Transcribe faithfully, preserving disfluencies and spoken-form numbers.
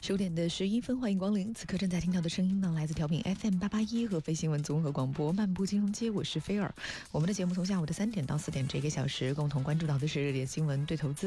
十点的十一分，欢迎光临。此刻正在听到的声音呢，来自调频 F M 八八一合肥新闻综合广播漫步金融街，我是菲尔。我们的节目从下午的三点到四点这一个小时，共同关注到的是热点新闻，对投资